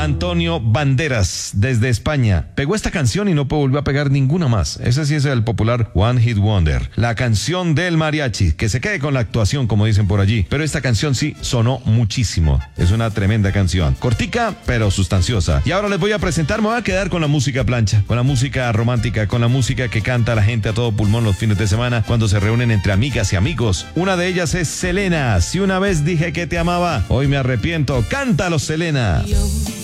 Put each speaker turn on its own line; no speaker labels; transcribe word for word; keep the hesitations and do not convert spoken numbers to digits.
Antonio Banderas, desde España. Pegó esta canción y no volvió a pegar ninguna más. Ese sí es el popular One Hit Wonder. La canción del mariachi, que se quede con la actuación, como dicen por allí. Pero esta canción sí sonó muchísimo. Es una tremenda canción. Cortica, pero sustanciosa. Y ahora les voy a presentar, me voy a quedar con la música plancha, con la música romántica, con la música que canta la gente a todo pulmón los fines de semana cuando se reúnen entre amigas y amigos. Una de ellas es Selena. Si una vez dije que te amaba, hoy me arrepiento. Cántalo, Selena.